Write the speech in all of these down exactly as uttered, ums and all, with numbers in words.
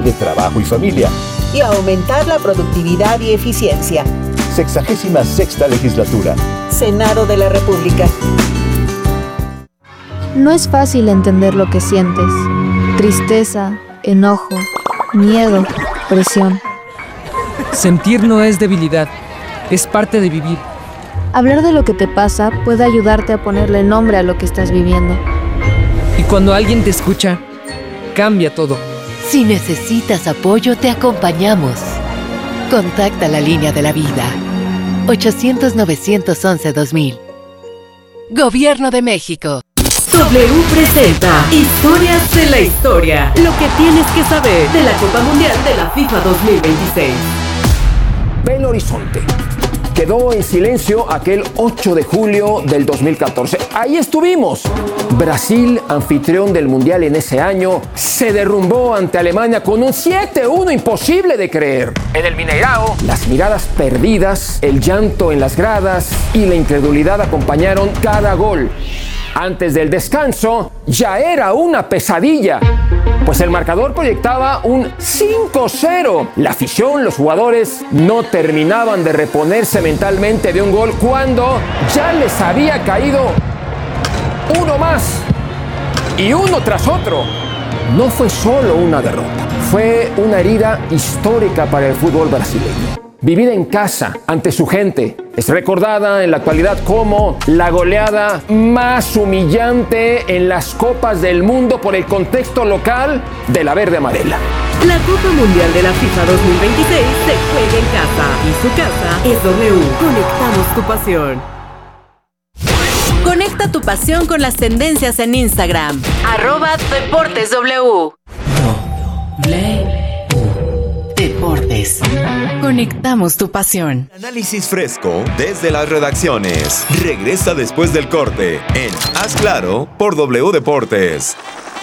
de trabajo y familia. Y aumentar la productividad y eficiencia. Sexagésima sexta legislatura. Senado de la República. No es fácil entender lo que sientes. Tristeza, enojo, miedo, presión. Sentir no es debilidad, es parte de vivir. Hablar de lo que te pasa puede ayudarte a ponerle nombre a lo que estás viviendo. Y cuando alguien te escucha, cambia todo. Si necesitas apoyo, te acompañamos. Contacta la línea de la vida. ochocientos, novecientos once, dos mil. Gobierno de México. W presenta Historias de la Historia. Lo que tienes que saber de la Copa Mundial de la FIFA dos mil veintiséis. Belo Horizonte. Quedó en silencio aquel ocho de julio del dos mil catorce. Ahí estuvimos. Brasil, anfitrión del Mundial en ese año, se derrumbó ante Alemania con un siete uno imposible de creer. En el Mineirao, las miradas perdidas, el llanto en las gradas y la incredulidad acompañaron cada gol. Antes del descanso, ya era una pesadilla, pues el marcador proyectaba un cinco cero. La afición, los jugadores, no terminaban de reponerse mentalmente de un gol cuando ya les había caído uno más y uno tras otro. No fue solo una derrota, fue una herida histórica para el fútbol brasileño. Vivida en casa, ante su gente, es recordada en la actualidad como la goleada más humillante en las Copas del Mundo por el contexto local de la verde amarela. La Copa Mundial de la FIFA dos mil veintiséis se juega en casa y su casa es W. Conectamos tu pasión. Conecta tu pasión con las tendencias en Instagram. Arroba Deportes W. Deportes. Conectamos tu pasión. Análisis fresco desde las redacciones. Regresa después del corte en Haz Claro por W Deportes.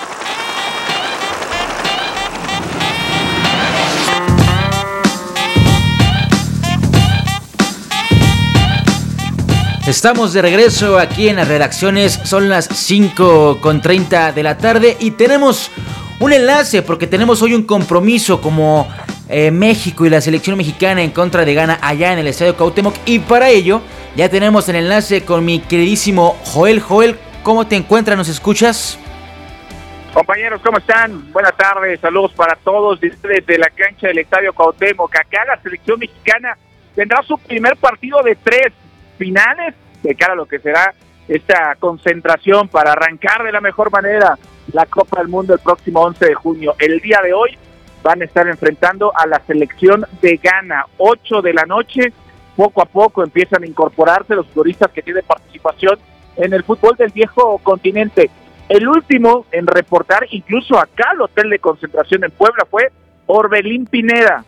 Estamos de regreso aquí en las redacciones, son las cinco con treinta de la tarde y tenemos un enlace porque tenemos hoy un compromiso como eh, México y la selección mexicana en contra de Ghana allá en el Estadio Cuauhtémoc, y para ello ya tenemos el enlace con mi queridísimo Joel. Joel, ¿cómo te encuentras? ¿Nos escuchas? Compañeros, ¿cómo están? Buenas tardes, saludos para todos desde la cancha del Estadio Cuauhtémoc. Acá la selección mexicana tendrá su primer partido de tres finales de cara a lo que será esta concentración para arrancar de la mejor manera la Copa del Mundo el próximo once de junio. El día de hoy van a estar enfrentando a la selección de Ghana, ocho de la noche. Poco a poco empiezan a incorporarse los futbolistas que tienen participación en el fútbol del viejo continente. El último en reportar incluso acá al hotel de concentración en Puebla fue Orbelín Pineda.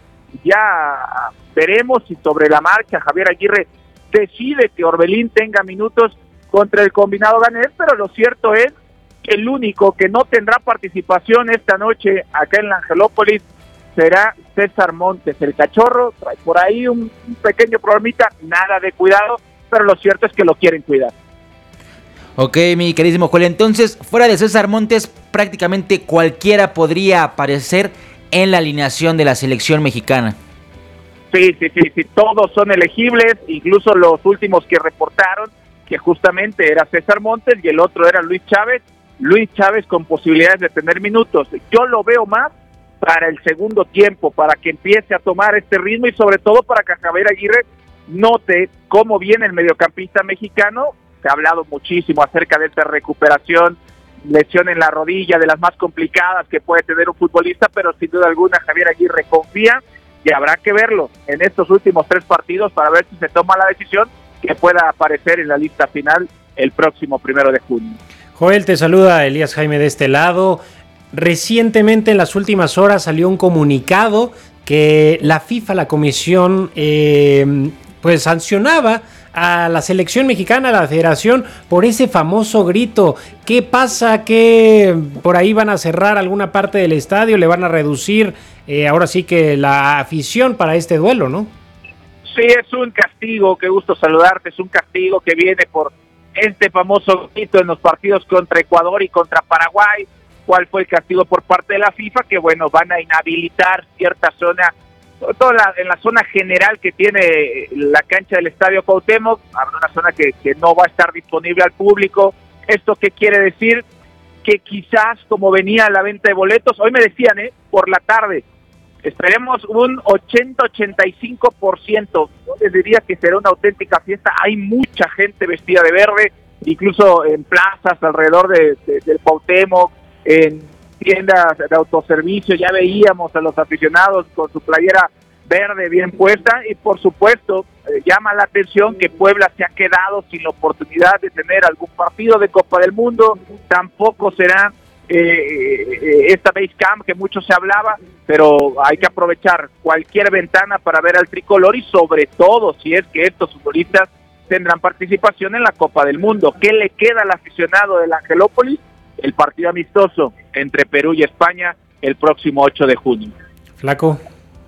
Ya veremos si sobre la marcha Javier Aguirre decide que Orbelín tenga minutos contra el combinado ganés, pero lo cierto es que el único que no tendrá participación esta noche acá en la Angelópolis será César Montes, el cachorro. Trae por ahí un, un pequeño problemita, nada de cuidado, pero lo cierto es que lo quieren cuidar. Ok, mi queridísimo Joel, entonces fuera de César Montes prácticamente cualquiera podría aparecer en la alineación de la selección mexicana. Sí, sí, sí, sí, todos son elegibles, incluso los últimos que reportaron, que justamente era César Montes y el otro era Luis Chávez. Luis Chávez con posibilidades de tener minutos. Yo lo veo más para el segundo tiempo, para que empiece a tomar este ritmo y sobre todo para que Javier Aguirre note cómo viene el mediocampista mexicano. Se ha hablado muchísimo acerca de esta recuperación, lesión en la rodilla, de las más complicadas que puede tener un futbolista, pero sin duda alguna Javier Aguirre confía y habrá que verlo en estos últimos tres partidos para ver si se toma la decisión que pueda aparecer en la lista final el próximo primero de junio. Joel, te saluda Elías Jaime de este lado. Recientemente, en las últimas horas, salió un comunicado que la FIFA, la comisión, eh, pues sancionaba a la selección mexicana, a la federación, por ese famoso grito. ¿Qué pasa? ¿Que por ahí van a cerrar alguna parte del estadio? ¿Le van a reducir eh, ahora sí que la afición para este duelo, no? Sí, es un castigo, qué gusto saludarte, es un castigo que viene por este famoso grito en los partidos contra Ecuador y contra Paraguay. cuál fue el castigo por parte de la FIFA, que bueno, van a inhabilitar cierta zona, sobre todo en la, en la zona general que tiene la cancha del Estadio Cuauhtémoc, habrá una zona que, que no va a estar disponible al público. ¿Esto qué quiere decir? Que quizás, como venía la venta de boletos, hoy me decían, ¿eh? por la tarde, esperemos un ochenta a ochenta y cinco por ciento. Yo les diría que será una auténtica fiesta. Hay mucha gente vestida de verde, incluso en plazas alrededor de, de, del Cuauhtémoc, en tiendas de autoservicio, ya veíamos a los aficionados con su playera verde bien puesta, y por supuesto eh, llama la atención que Puebla se ha quedado sin la oportunidad de tener algún partido de Copa del Mundo. Tampoco será eh, eh, esta base camp que mucho se hablaba, pero hay que aprovechar cualquier ventana para ver al tricolor, y sobre todo si es que estos futbolistas tendrán participación en la Copa del Mundo. ¿Qué le queda al aficionado del Angelópolis? El partido amistoso entre Perú y España el próximo ocho de junio. Flaco.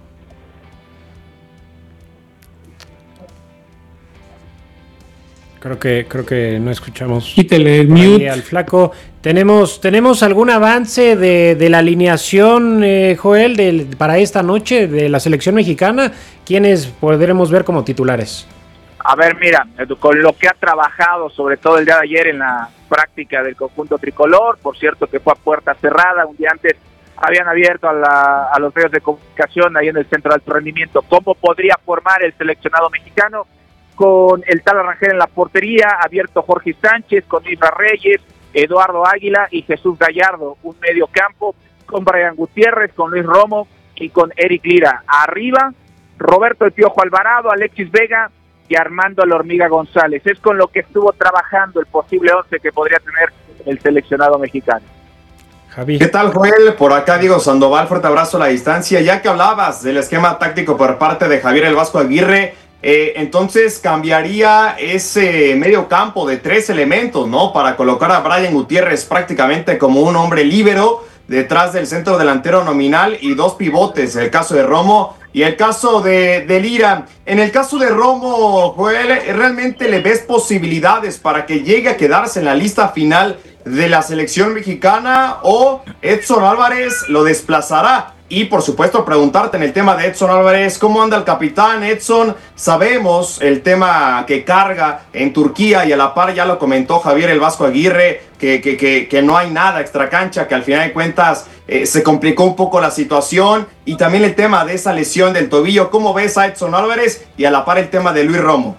Creo que, creo que no escuchamos. Quítele el mute al Flaco. ¿Tenemos, ¿Tenemos algún avance de, de la alineación, eh, Joel, de, para esta noche de la selección mexicana? ¿Quiénes podremos ver como titulares? A ver, mira, con lo que ha trabajado, sobre todo el día de ayer en la práctica del conjunto tricolor, por cierto que fue a puerta cerrada, un día antes habían abierto a, la, a los medios de comunicación ahí en el centro de alto rendimiento cómo podría formar el seleccionado mexicano, con el Tala Rangel en la portería, abierto Jorge Sánchez, con Isra Reyes, Eduardo Águila y Jesús Gallardo, un medio campo con Brian Gutiérrez, con Luis Romo y con Eric Lira. Arriba, Roberto El Piojo Alvarado, Alexis Vega y Armando La Hormiga González. Es con lo que estuvo trabajando el posible once que podría tener el seleccionado mexicano. Javi. ¿Qué tal, Joel? Por acá Diego Sandoval, fuerte abrazo a la distancia. Ya que hablabas del esquema táctico por parte de Javier El Vasco Aguirre, eh, entonces cambiaría ese medio campo de tres elementos, ¿no? Para colocar a Brian Gutiérrez prácticamente como un hombre líbero detrás del centro delantero nominal y dos pivotes, el caso de Romo y el caso de, de Lira. En el caso de Romo, Joel, ¿realmente le ves posibilidades para que llegue a quedarse en la lista final de la selección mexicana o Edson Álvarez lo desplazará? Y por supuesto preguntarte en el tema de Edson Álvarez, ¿cómo anda el capitán Edson? Sabemos el tema que carga en Turquía y a la par ya lo comentó Javier El Vasco Aguirre, que, que, que, que no hay nada extracancha, que al final de cuentas eh, se complicó un poco la situación, y también el tema de esa lesión del tobillo. ¿Cómo ves a Edson Álvarez y a la par el tema de Luis Romo?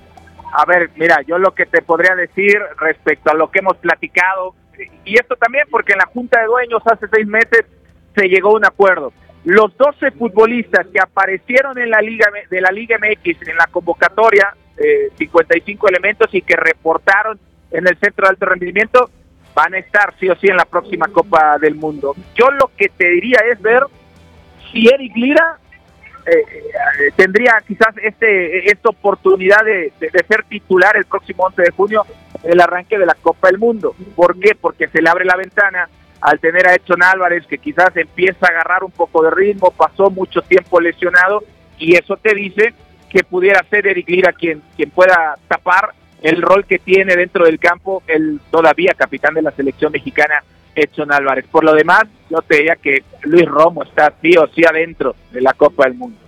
A ver, mira, yo lo que te podría decir respecto a lo que hemos platicado, y esto también porque en la Junta de Dueños hace seis meses se llegó a un acuerdo. Los doce futbolistas que aparecieron en la Liga de la Liga M X en la convocatoria, eh, cincuenta y cinco elementos, y que reportaron en el centro de alto rendimiento, van a estar sí o sí en la próxima Copa del Mundo. Yo lo que te diría es ver si Eric Lira eh, eh, tendría quizás este esta oportunidad de, de, de ser titular el próximo once de junio, el arranque de la Copa del Mundo. ¿Por qué? Porque se le abre la ventana al tener a Edson Álvarez, que quizás empieza a agarrar un poco de ritmo, pasó mucho tiempo lesionado, y eso te dice que pudiera ser Eric Lira quien, quien pueda tapar el rol que tiene dentro del campo el todavía capitán de la selección mexicana, Edson Álvarez. Por lo demás, yo te diría que Luis Romo está sí o sí adentro de la Copa del Mundo.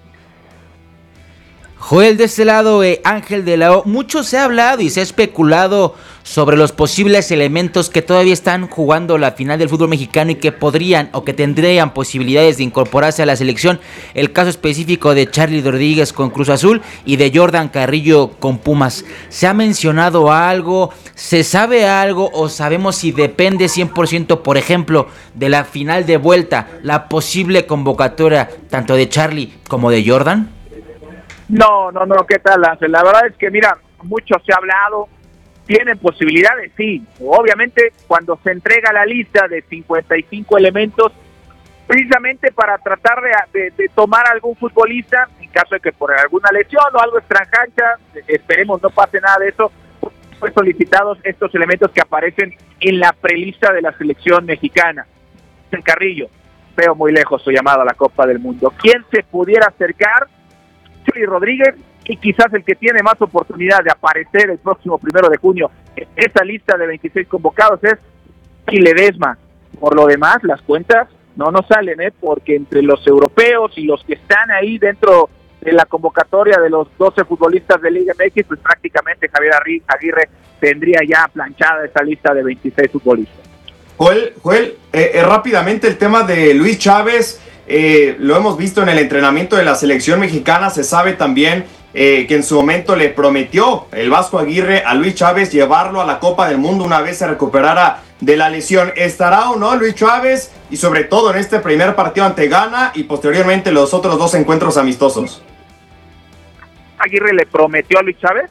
Joel, de este lado, eh, Ángel de la O, mucho se ha hablado y se ha especulado sobre los posibles elementos que todavía están jugando la final del fútbol mexicano y que podrían o que tendrían posibilidades de incorporarse a la selección. El caso específico de Charly Rodríguez con Cruz Azul y de Jordan Carrillo con Pumas. ¿Se ha mencionado algo? ¿Se sabe algo? ¿O sabemos si depende cien por ciento, por ejemplo, de la final de vuelta, la posible convocatoria tanto de Charly como de Jordan? No, no, no, ¿qué tal, Ángel? La verdad es que, mira, mucho se ha hablado, tienen posibilidades, sí. Obviamente, cuando se entrega la lista de cincuenta y cinco elementos, precisamente para tratar de, de, de tomar algún futbolista, en caso de que por alguna lesión o algo extracancha, esperemos no pase nada de eso, fue solicitados estos elementos que aparecen en la prelista de la selección mexicana. En Carrillo, veo muy lejos su llamado a la Copa del Mundo. ¿Quién se pudiera acercar? Charly Rodríguez, y quizás el que tiene más oportunidad de aparecer el próximo primero de junio en esa lista de veintiséis convocados es Ledesma. Por lo demás, las cuentas no nos salen, ¿eh? Porque entre los europeos y los que están ahí dentro de la convocatoria de los doce futbolistas de Liga M X, pues prácticamente Javier Aguirre tendría ya planchada esa lista de veintiséis futbolistas. Joel, Joel eh, eh, rápidamente el tema de Luis Chávez, eh, lo hemos visto en el entrenamiento de la selección mexicana, se sabe también eh, que en su momento le prometió el Vasco Aguirre a Luis Chávez llevarlo a la Copa del Mundo una vez se recuperara de la lesión. ¿Estará o no Luis Chávez? Y sobre todo en este primer partido ante Ghana y posteriormente los otros dos encuentros amistosos. ¿Aguirre le prometió a Luis Chávez?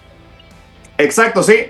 Exacto, sí.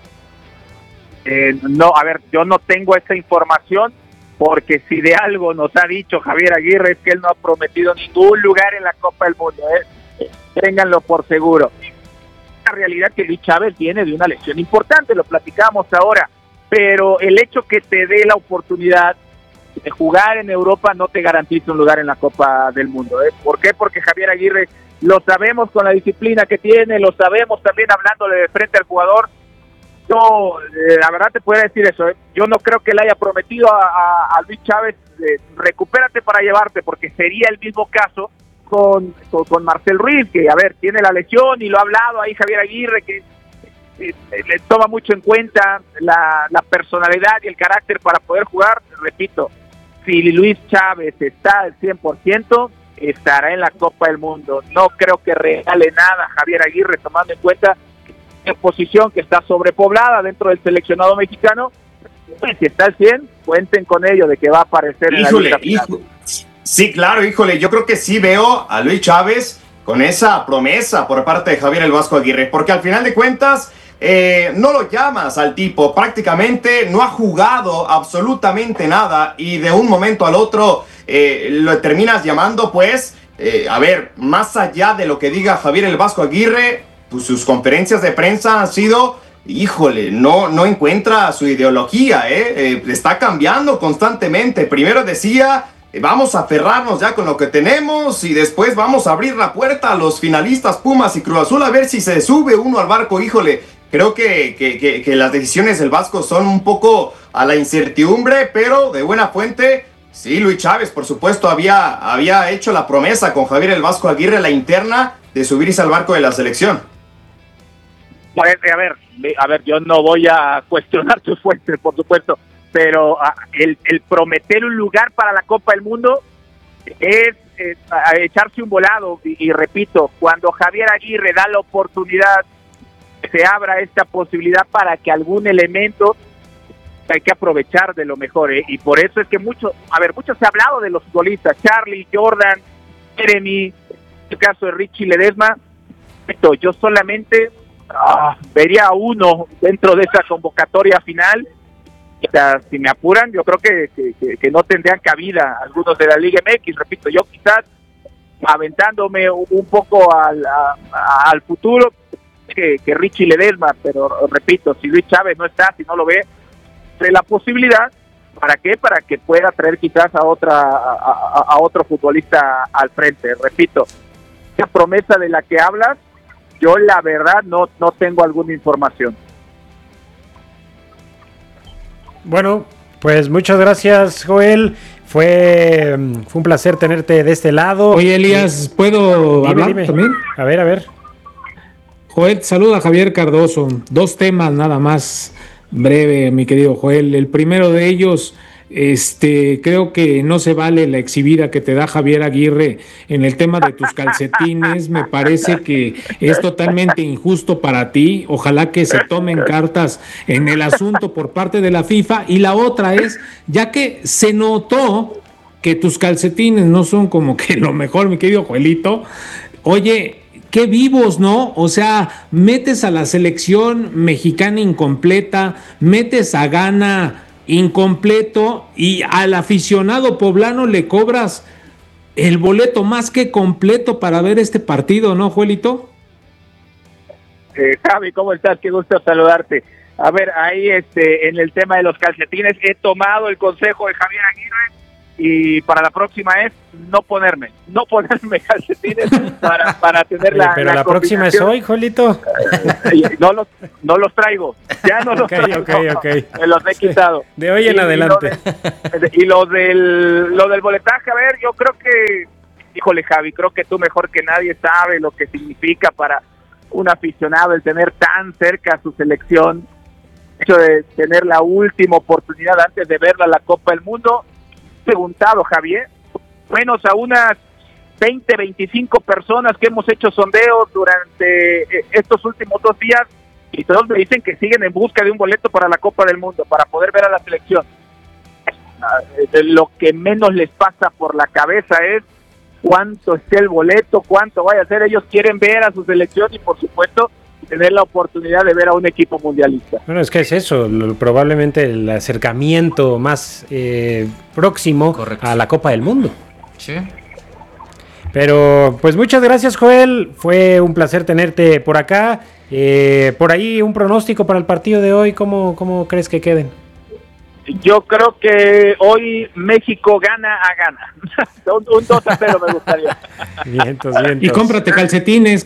Eh, no, a ver, yo no tengo esa información, porque si de algo nos ha dicho Javier Aguirre es que él no ha prometido ningún lugar en la Copa del Mundo, ¿eh? Ténganlo por seguro. La realidad es que Luis Chávez viene de una lesión importante, lo platicamos ahora, pero el hecho que te dé la oportunidad de jugar en Europa no te garantiza un lugar en la Copa del Mundo, ¿eh? ¿Por qué? Porque Javier Aguirre, lo sabemos con la disciplina que tiene, lo sabemos también hablándole de frente al jugador. Yo, eh, la verdad te puedo decir eso, ¿eh? Yo no creo que le haya prometido a, a, a Luis Chávez, eh, recupérate para llevarte, porque sería el mismo caso con, con, con Marcel Ruiz, que a ver, tiene la lesión y lo ha hablado ahí Javier Aguirre, que eh, le toma mucho en cuenta la, la personalidad y el carácter para poder jugar. Repito, si Luis Chávez está al cien por ciento, estará en la Copa del Mundo. No creo que regale nada a Javier Aguirre, tomando en cuenta posición que está sobrepoblada dentro del seleccionado mexicano. Pues, si está al cien, cuenten con ello de que va a aparecer en híjole, la lista hijo, sí, claro, híjole, yo creo que sí veo a Luis Chávez con esa promesa por parte de Javier el Vasco Aguirre, porque al final de cuentas eh, no lo llamas al tipo, prácticamente no ha jugado absolutamente nada y de un momento al otro eh, lo terminas llamando, pues, eh, a ver, más allá de lo que diga Javier el Vasco Aguirre, pues sus conferencias de prensa han sido, híjole, no, no encuentra su ideología, ¿eh? Eh, está cambiando constantemente. Primero decía, eh, vamos a aferrarnos ya con lo que tenemos y después vamos a abrir la puerta a los finalistas Pumas y Cruz Azul a ver si se sube uno al barco. Híjole, creo que, que, que, que las decisiones del Vasco son un poco a la incertidumbre, pero de buena fuente. Sí, Luis Chávez, por supuesto, había, había hecho la promesa con Javier el Vasco Aguirre, la interna, de subirse al barco de la selección. A ver, a ver, a ver, yo no voy a cuestionar tus fuentes, por supuesto, pero a, el, el prometer un lugar para la Copa del Mundo es, es a echarse un volado, y, y repito, cuando Javier Aguirre da la oportunidad, se abra esta posibilidad para que algún elemento hay que aprovechar de lo mejor, ¿eh? Y por eso es que mucho, a ver, mucho se ha hablado de los futbolistas, Charlie, Jordan, Jeremy, el caso de Richie Ledesma. Yo solamente Ah, vería a uno dentro de esa convocatoria final. O sea, si me apuran, yo creo que, que, que no tendrían cabida algunos de la Liga M X. Repito, yo quizás aventándome un poco al, a, a, al futuro que, que Richie Ledesma, pero repito, si Luis Chávez no está, si no lo ve, de la posibilidad, ¿para qué? Para que pueda traer quizás a otra a, a, a otro futbolista al frente. Repito, esa promesa de la que hablas, yo la verdad no, no tengo alguna información. Bueno, pues muchas gracias, Joel. Fue, fue un placer tenerte de este lado. Oye, Elías, ¿puedo dime, hablar dime. también? A ver, a ver. Joel, saluda a Javier Cardoso. Dos temas nada más breve, mi querido Joel. El primero de ellos, este, creo que no se vale la exhibida que te da Javier Aguirre en el tema de tus calcetines. Me parece que es totalmente injusto para ti. Ojalá que se tomen cartas en el asunto por parte de la FIFA. Y la otra es, ya que se notó que tus calcetines no son como que lo mejor, mi querido Joelito, oye, qué vivos, ¿no? O sea, metes a la selección mexicana incompleta, metes a Ghana incompleto y al aficionado poblano le cobras el boleto más que completo para ver este partido, ¿no, Joelito? Eh, Javi, ¿cómo estás? Qué gusto saludarte. A ver, ahí este, en el tema de los calcetines, he tomado el consejo de Javier Aguirre y para la próxima es no ponerme, no ponerme calcetines para, para tener Oye, la pero la, la próxima es hoy, Joelito. No los, no los traigo, ya no los okay, traigo, okay, okay. me los he quitado. De hoy en y, adelante. Y lo, de, y lo del lo del boletaje, a ver, yo creo que, híjole Javi, creo que tú mejor que nadie sabes lo que significa para un aficionado el tener tan cerca a su selección, el hecho de tener la última oportunidad antes de verla la Copa del Mundo. Preguntado, Javier, menos a unas veinte, veinticinco personas que hemos hecho sondeos durante estos últimos dos días y todos me dicen que siguen en busca de un boleto para la Copa del Mundo, para poder ver a la selección. Lo que menos les pasa por la cabeza es cuánto esté el boleto, cuánto vaya a ser. Ellos quieren ver a su selección y por supuesto tener la oportunidad de ver a un equipo mundialista. Bueno, es que es eso, lo, probablemente el acercamiento más eh, próximo Correcto. A la Copa del Mundo. Sí. Pero pues muchas gracias, Joel, fue un placer tenerte por acá. Eh, por ahí un pronóstico para el partido de hoy, ¿cómo, cómo crees que queden? Yo creo que hoy México gana a gana. un, un dos a cero me gustaría. Vientos, vientos. Y cómprate calcetines.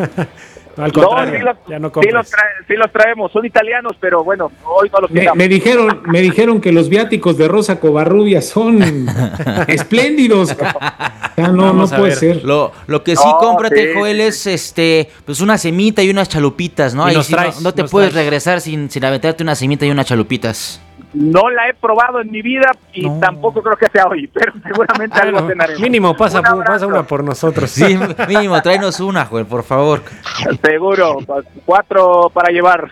Al contrario, no, sí los, ya no sí, los trae, sí los traemos, son italianos, pero bueno, hoy no los me, me dijeron me dijeron que los viáticos de Rosa Covarrubias son espléndidos. Ya no, no puede ser. Lo, lo que sí, no, cómprate, sí. Joel, es este, pues una semita y unas chalupitas, ¿no? Y Ahí nos sí traes, no, no te nos puedes traes. regresar sin, sin aventarte una semita y unas chalupitas. No la he probado en mi vida y no. tampoco creo que sea hoy, pero seguramente algo no. cenaremos. Mínimo, pasa, un pasa una por nosotros. Sí, mínimo, tráenos una, Joel, por favor. Seguro, cuatro para llevar.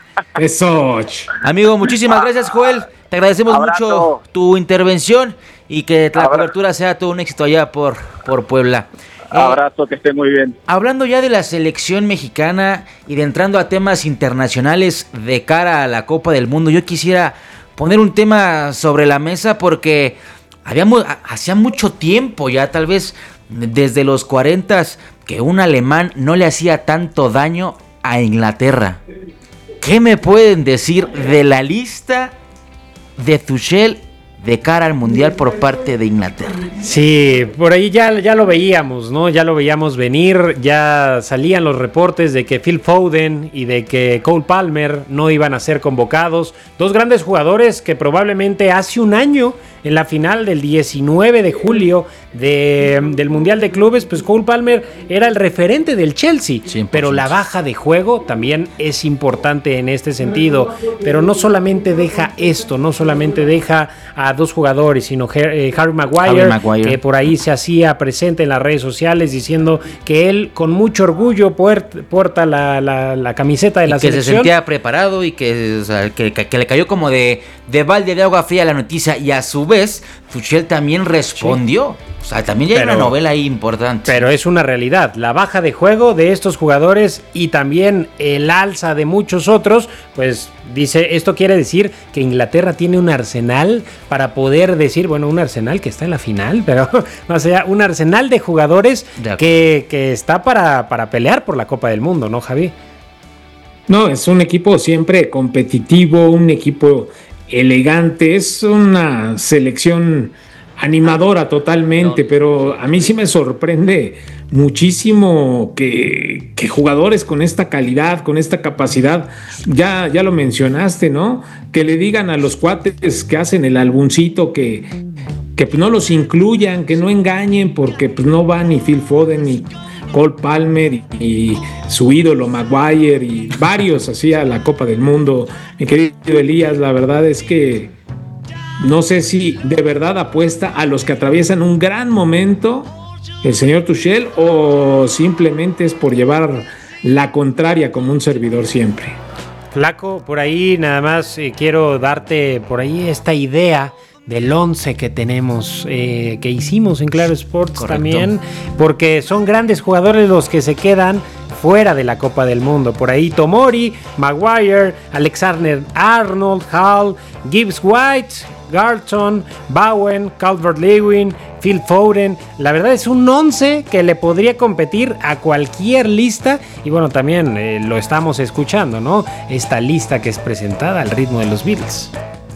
Eso. Amigo, muchísimas gracias, Joel. Te agradecemos Abrazo. mucho tu intervención y que la Abrazo. cobertura sea todo un éxito allá por, por Puebla. Abrazo, eh, que esté muy bien. Hablando ya de la selección mexicana y de entrando a temas internacionales de cara a la Copa del Mundo, yo quisiera poner un tema sobre la mesa porque habíamos, hacía mucho tiempo ya, tal vez desde los cuarentas, que un alemán no le hacía tanto daño a Inglaterra. ¿Qué me pueden decir de la lista de Tuchel de cara al Mundial por parte de Inglaterra? Sí, por ahí ya, ya lo veíamos, ¿no? Ya lo veíamos venir, ya salían los reportes de que Phil Foden y de que Cole Palmer no iban a ser convocados. Dos grandes jugadores que probablemente hace un año, en la final del diecinueve de julio de, del Mundial de Clubes, pues Cole Palmer era el referente del Chelsea, cien por ciento. Pero la baja de juego también es importante en este sentido. Pero no solamente deja esto, no solamente deja a dos jugadores, sino eh, Harry Maguire, Harry Maguire, que por ahí se hacía presente en las redes sociales diciendo que él con mucho orgullo puerta, porta la, la, la camiseta de la y que selección. Se sentía preparado y que, o sea, que, que, que le cayó como de, de balde de agua fría la noticia, y a su vez Tuchel también respondió. Sí. O sea, también ya hay una novela ahí importante. Pero es una realidad. La baja de juego de estos jugadores y también el alza de muchos otros, pues dice, esto quiere decir que Inglaterra tiene un arsenal para poder decir, bueno, un arsenal que está en la final, pero o sea, un arsenal de jugadores de que, que está para, para pelear por la Copa del Mundo, ¿no, Javi? No, es un equipo siempre competitivo, un equipo elegante, es una selección animadora totalmente, pero a mí sí me sorprende muchísimo que, que jugadores con esta calidad, con esta capacidad, ya, ya lo mencionaste, ¿no? Que le digan a los cuates que hacen el albuncito que, que no los incluyan, que no engañen, porque pues no va ni Phil Foden ni Cole Palmer y, y su ídolo Maguire y varios así a la Copa del Mundo. Mi querido Elías, la verdad es que no sé si de verdad apuesta a los que atraviesan un gran momento el señor Tuchel o simplemente es por llevar la contraria como un servidor siempre. Flaco, por ahí nada más eh, quiero darte por ahí esta idea del once que tenemos, eh, que hicimos en Claro Sports. Correcto. También, porque son grandes jugadores los que se quedan fuera de la Copa del Mundo. Por ahí Tomori, Maguire, Alexander-Arnold, Hall, Gibbs-White, Garton, Bowen, Calvert-Lewin, Phil Foden. La verdad es un once que le podría competir a cualquier lista. Y bueno, también eh, lo estamos escuchando, ¿no? Esta lista que es presentada al ritmo de los Beatles.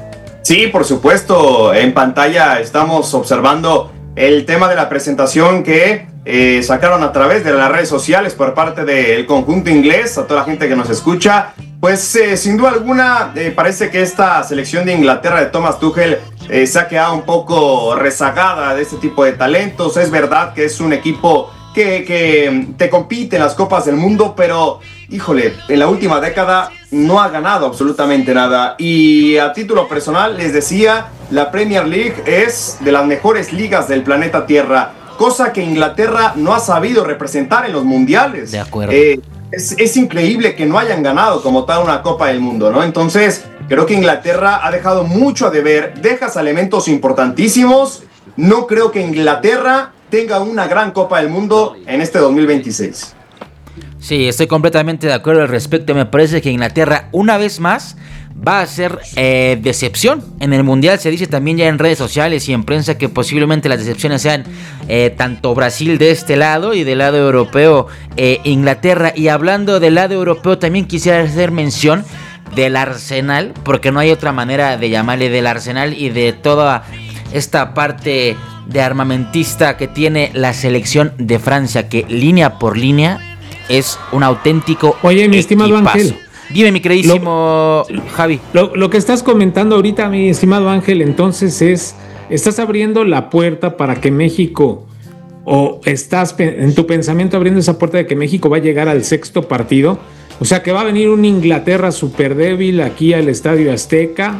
Sí, por supuesto. En pantalla estamos observando el tema de la presentación que eh, sacaron a través de las redes sociales por parte del conjunto inglés, a toda la gente que nos escucha. Pues eh, sin duda alguna eh, parece que esta selección de Inglaterra de Thomas Tuchel eh, se ha quedado un poco rezagada de este tipo de talentos. Es verdad que es un equipo que, que te compite en las Copas del Mundo, pero híjole, en la última década no ha ganado absolutamente nada. Y a título personal les decía, la Premier League es de las mejores ligas del planeta Tierra, cosa que Inglaterra no ha sabido representar en los mundiales. De acuerdo. Eh, es, es increíble que no hayan ganado como tal una Copa del Mundo, ¿no? Entonces, creo que Inglaterra ha dejado mucho a deber, dejas elementos importantísimos. No creo que Inglaterra tenga una gran Copa del Mundo en este dos mil veintiséis. Sí, estoy completamente de acuerdo al respecto. Me parece que Inglaterra, una vez más, va a ser eh, decepción en el Mundial. Se dice también ya en redes sociales y en prensa que posiblemente las decepciones sean eh, tanto Brasil de este lado y del lado europeo eh, Inglaterra. Y hablando del lado europeo, también quisiera hacer mención del Arsenal, porque no hay otra manera de llamarle, del Arsenal y de toda esta parte de armamentista que tiene la selección de Francia, que línea por línea es un auténtico Oye, mi estimado equipazo. Ángel. Dime, mi queridísimo lo, Javi. Lo, lo que estás comentando ahorita, mi estimado Ángel, entonces es, estás abriendo la puerta para que México, o estás en tu pensamiento abriendo esa puerta de que México va a llegar al sexto partido. O sea, que va a venir un Inglaterra súper débil aquí al Estadio Azteca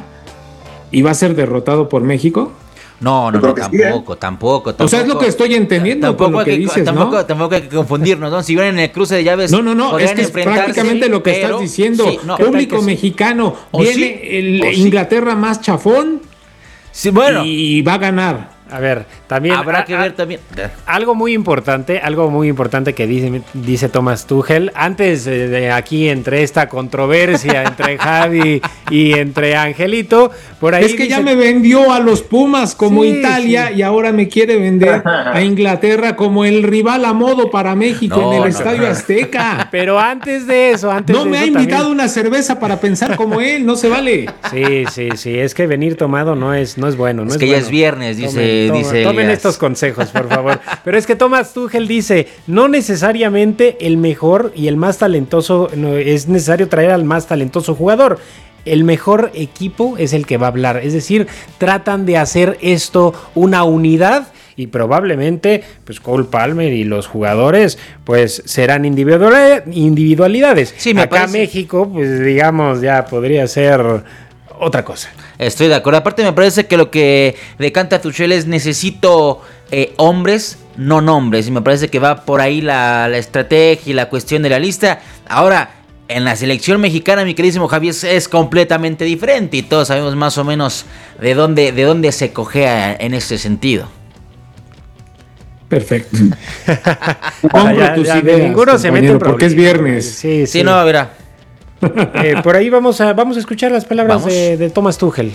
y va a ser derrotado por México. No, no, no, tampoco, sí, ¿eh? tampoco, tampoco. O sea, es lo que estoy entendiendo tampoco con lo que, que dices, tampoco, ¿no? Tampoco hay que confundirnos, ¿no? Si vienen en el cruce de llaves, no, no, no, es que es prácticamente lo que pero, estás diciendo. Sí, no, público sí. mexicano, o viene sí, el Inglaterra sí. más chafón sí, bueno. y va a ganar. A ver, también habrá a, que ver también. Algo muy importante, algo muy importante que dice, dice Thomas Tuchel, antes de, de aquí entre esta controversia entre Javi y entre Angelito, por ahí es que dice, ya me vendió a los Pumas como sí, Italia sí. y ahora me quiere vender a Inglaterra como el rival a modo para México no, en el no, Estadio no. Azteca. Pero antes de eso, antes no de me eso ha invitado también... una cerveza para pensar como él, no se vale. Sí, sí, sí, es que venir tomado no es, no es bueno. No es, es que bueno. ya es viernes, dice. Tomen, tomen, dice tomen estos consejos, por favor. Pero es que Thomas Tuchel dice, no necesariamente el mejor y el más talentoso, no, es necesario traer al más talentoso jugador. El mejor equipo es el que va a hablar. Es decir, tratan de hacer esto una unidad y probablemente pues Cole Palmer y los jugadores pues serán individualidades. Sí, me Acá parece. México, pues digamos, ya podría ser otra cosa. Estoy de acuerdo. Aparte me parece que lo que decanta Tuchel es necesito eh, hombres, no nombres. Y me parece que va por ahí la, la estrategia y la cuestión de la lista. Ahora, en la selección mexicana, mi queridísimo Javier, es, es completamente diferente. Y todos sabemos más o menos de dónde, de dónde se cojea en ese sentido. Perfecto. Compro ya, tus ya, ideas, ninguno se mete en porque es viernes. Sí, sí, sí no, verá. Eh, por ahí vamos a, vamos a escuchar las palabras de, de Thomas Tuchel.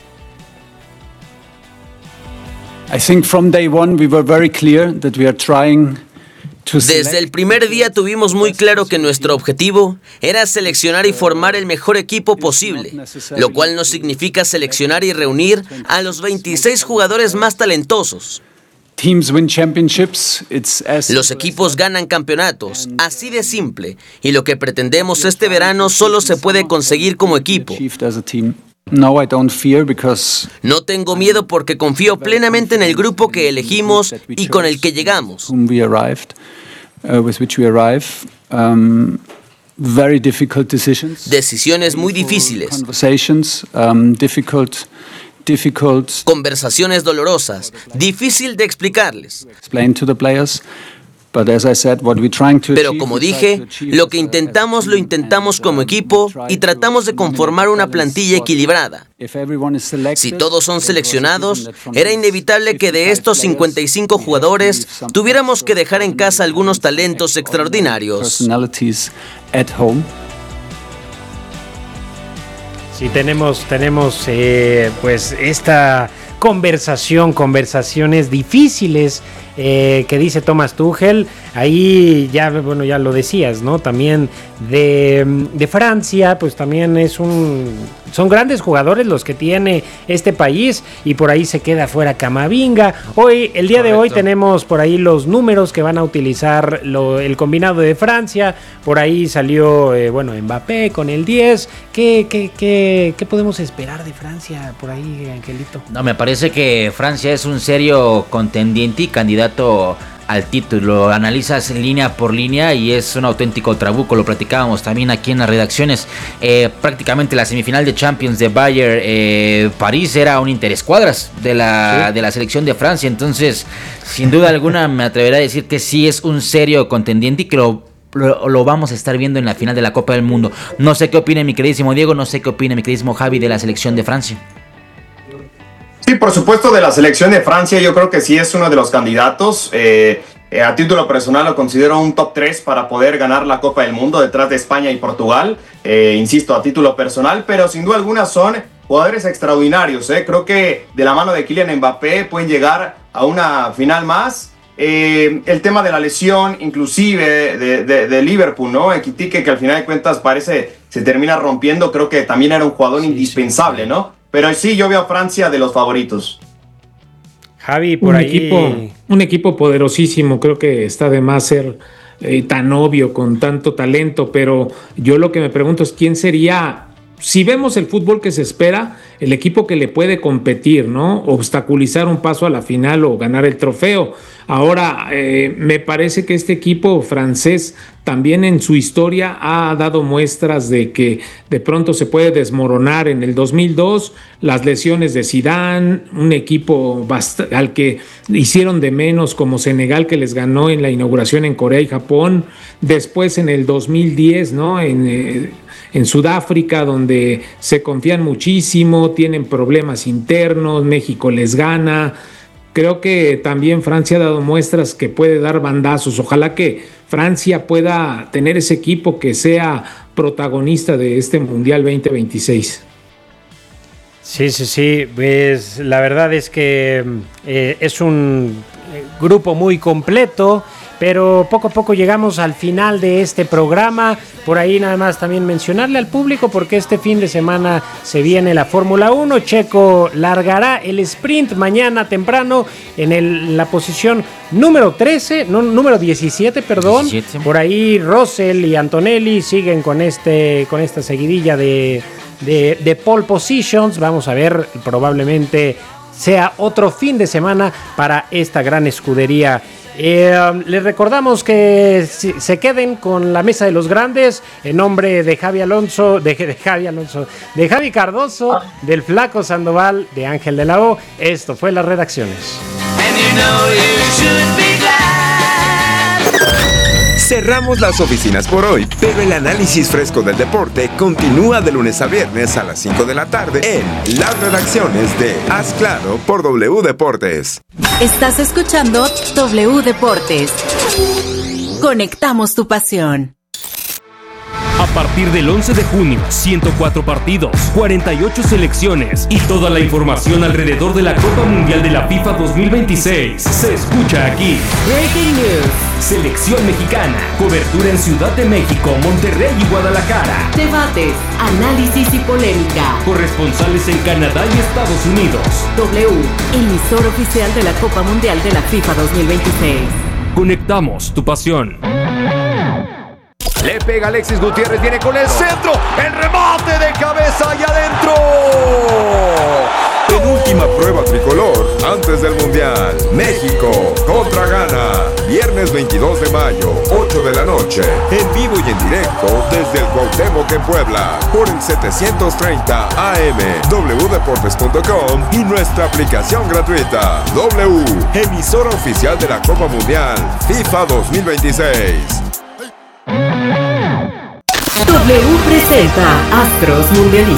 I think from day one we were very clear that we are trying to Desde el primer día tuvimos muy claro que nuestro objetivo era seleccionar y formar el mejor equipo posible, lo cual no significa seleccionar y reunir a los veintiséis jugadores más talentosos. Teams win championships. It's as Los equipos ganan campeonatos, así de simple, y lo que pretendemos este verano solo se puede conseguir como equipo. No, I don't fear because no tengo miedo porque confío plenamente en el grupo que elegimos y con el que llegamos. We arrived, uh, with which we arrive, um, very difficult decisions. Decisiones muy difíciles. Conversations, um, difficult. Difficult. Conversaciones dolorosas, difícil de explicarles. Explain to the players, but as I said, what we're trying to Pero como dije, lo que intentamos lo intentamos como equipo y tratamos de conformar una plantilla equilibrada. Si todos son seleccionados, era inevitable que de estos cincuenta y cinco jugadores tuviéramos que dejar en casa algunos talentos extraordinarios. Sí, tenemos, tenemos eh, pues esta conversación, conversaciones difíciles eh, que dice Thomas Tuchel. Ahí ya, bueno, ya lo decías, ¿no? También de, de Francia, pues también es un... Son grandes jugadores los que tiene este país y por ahí se queda fuera Camavinga. Hoy, el día Correcto. de hoy tenemos por ahí los números que van a utilizar lo, el combinado de Francia. Por ahí salió, eh, bueno, Mbappé con el diez. ¿Qué, qué, qué, ¿Qué podemos esperar de Francia por ahí, Angelito? No, me parece que Francia es un serio contendiente y candidato al título. Analizas línea por línea y es un auténtico trabuco. Lo platicábamos también aquí en las redacciones. Eh, prácticamente la semifinal de Champions de Bayern eh, París era un interescuadras de la, sí. de la selección de Francia. Entonces, sin duda alguna, me atreveré a decir que sí es un serio contendiente y que lo Lo, lo vamos a estar viendo en la final de la Copa del Mundo. No sé qué opina mi queridísimo Diego, no sé qué opina mi queridísimo Javi de la selección de Francia. Sí, por supuesto, de la selección de Francia yo creo que sí es uno de los candidatos. Eh, eh, a título personal lo considero un top tres para poder ganar la Copa del Mundo detrás de España y Portugal. Eh, insisto, a título personal, pero sin duda alguna son jugadores extraordinarios. Eh. Creo que de la mano de Kylian Mbappé pueden llegar a una final más. Eh, el tema de la lesión, inclusive de, de, de Liverpool, ¿no? Ekitike, que al final de cuentas parece se termina rompiendo, creo que también era un jugador sí, indispensable, sí. ¿no? Pero sí, yo veo a Francia de los favoritos. Javi, por un ahí... Equipo, un equipo poderosísimo, creo que está de más ser eh, tan obvio, con tanto talento, pero yo lo que me pregunto es quién sería... Si vemos el fútbol que se espera, el equipo que le puede competir, ¿no? Obstaculizar un paso a la final o ganar el trofeo. Ahora, eh, me parece que este equipo francés también en su historia ha dado muestras de que de pronto se puede desmoronar. En el dos mil dos, las lesiones de Zidane, un equipo bast- al que hicieron de menos como Senegal, que les ganó en la inauguración en Corea y Japón. Después en el dos mil diez, ¿no? En... Eh, en Sudáfrica, donde se confían muchísimo, tienen problemas internos, México les gana. Creo que también Francia ha dado muestras que puede dar bandazos. Ojalá que Francia pueda tener ese equipo que sea protagonista de este Mundial veinte veintiséis. Sí, sí, sí. Pues la verdad es que eh, es un grupo muy completo. Pero poco a poco llegamos al final de este programa. Por ahí nada más también mencionarle al público, porque este fin de semana se viene la Fórmula uno. Checo largará el sprint mañana temprano en el, la posición número trece, no, número diecisiete, perdón. diecisiete. Por ahí Russell y Antonelli siguen con, este, con esta seguidilla de, de, de pole positions. Vamos a ver, probablemente sea otro fin de semana para esta gran escudería. Eh, les recordamos que se queden con la mesa de los grandes en nombre de Javi Alonso, de, de Javi Alonso, de Javi Cardoso, del Flaco Sandoval, de Ángel de la O. Esto fue Las Redacciones. Cerramos las oficinas por hoy, pero el análisis fresco del deporte continúa de lunes a viernes a las cinco de la tarde en Las Redacciones de Haz Claro por W Deportes. Estás escuchando W Deportes. Conectamos tu pasión. A partir del once de junio, ciento cuatro partidos, cuarenta y ocho selecciones y toda la información alrededor de la Copa Mundial de la FIFA dos mil veintiséis se escucha aquí. Breaking News. Selección mexicana, cobertura en Ciudad de México, Monterrey y Guadalajara. Debates, análisis y polémica. Corresponsales en Canadá y Estados Unidos. W, emisor oficial de la Copa Mundial de la FIFA dos mil veintiséis. Conectamos tu pasión. Le pega Alexis Gutiérrez, viene con el centro, el remate de cabeza y adentro. Penúltima prueba tricolor antes del Mundial. México contra Ghana. Viernes veintidós de mayo, ocho de la noche. En vivo y en directo desde el Cuauhtémoc en Puebla. Por el setecientos treinta A M, w deportes punto com y nuestra aplicación gratuita. W, emisora oficial de la Copa Mundial FIFA dos mil veintiséis. W presenta Astros Mundialistas.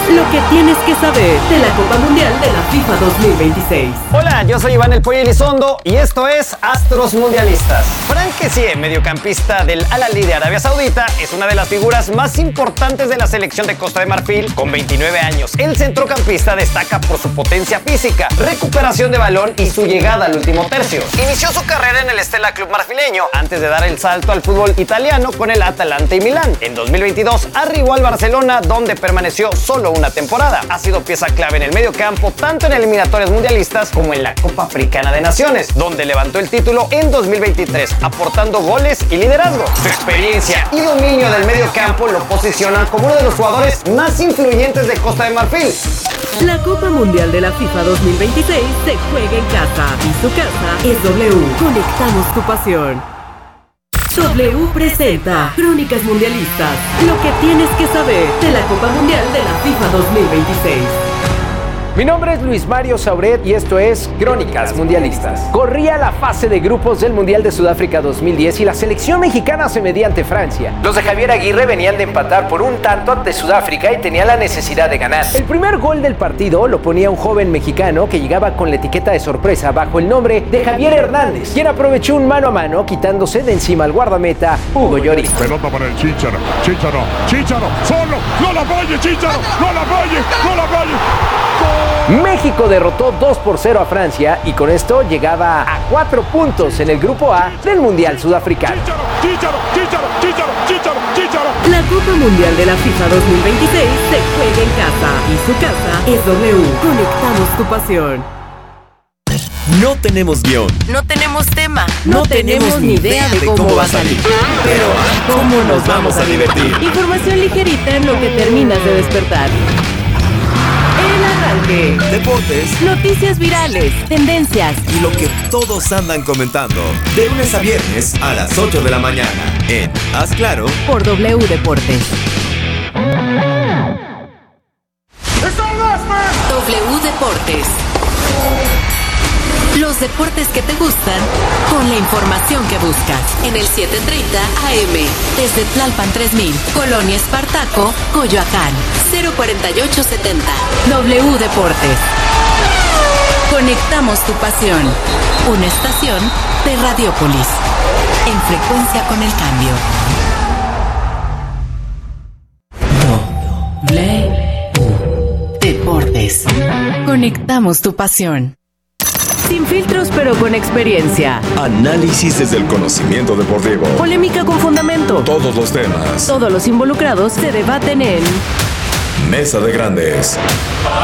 Lo que tienes que saber de la Copa Mundial de la FIFA dos mil veintiséis. Hola, yo soy Iván El Pollo Elizondo y esto es Astros Mundialistas. Frank Kessie, mediocampista del Al-Ahly de Arabia Saudita, es una de las figuras más importantes de la selección de Costa de Marfil con veintinueve años. El centrocampista destaca por su potencia física, recuperación de balón y su llegada al último tercio. Inició su carrera en el Stella Club marfileño antes de dar el salto al fútbol italiano con el Atalanta y Milán. En dos mil veintidós arribó al Barcelona, donde permaneció solo una temporada. Ha sido pieza clave en el mediocampo tanto en eliminatorias mundialistas como en la Copa Africana de Naciones, donde levantó el título en dos mil veintitrés, aportando goles y liderazgo. Su experiencia y dominio del mediocampo lo posicionan como uno de los jugadores más influyentes de Costa de Marfil. La Copa Mundial de la FIFA dos mil veintiséis se juega en casa y su casa es W. Conectamos tu pasión. W presenta Crónicas Mundialistas. Lo que tienes que saber de la Copa Mundial de la FIFA dos mil veintiséis. Mi nombre es Luis Mario Sauret y esto es Crónicas Mundialistas. Corría la fase de grupos del Mundial de Sudáfrica dos mil diez y la selección mexicana se medía ante Francia. Los de Javier Aguirre venían de empatar por un tanto ante Sudáfrica y tenían la necesidad de ganar. El primer gol del partido lo ponía un joven mexicano que llegaba con la etiqueta de sorpresa bajo el nombre de Javier Hernández, quien aprovechó un mano a mano quitándose de encima al guardameta Hugo Lloris. Pelota para el Chícharo, Chícharo, Chícharo, solo, no la falle, Chícharo, no la falle, no la falle. México derrotó dos por cero a Francia y con esto llegaba a cuatro puntos en el grupo A del Mundial Sudafricano. Chícharo, Chícharo, Chícharo, Chícharo, Chícharo. La Copa Mundial de la FIFA dos mil veintiséis se juega en casa y su casa es W. Conectamos tu pasión. No tenemos guión. No tenemos tema. No, no tenemos ni idea de cómo, cómo va a salir. Pero ¿cómo nos vamos a divertir? Información ligerita en lo que terminas de despertar. El arranque. Deportes. Noticias virales. Tendencias. Y lo que todos andan comentando. De lunes a viernes a las ocho de la mañana. En Haz Claro. Por W Deportes. W Deportes. Los deportes que te gustan con la información que buscas. En el setecientos treinta A M. Desde Tlalpan tres mil. Colonia Espartaco, Coyoacán. cero cuarenta y ocho setenta. W Deportes. Conectamos tu pasión. Una estación de Radiópolis. En frecuencia con el cambio. W Deportes. Conectamos tu pasión. Sin filtros pero con experiencia. Análisis desde el conocimiento deportivo. Polémica con fundamento. Todos los temas. Todos los involucrados se debaten en Mesa de Grandes.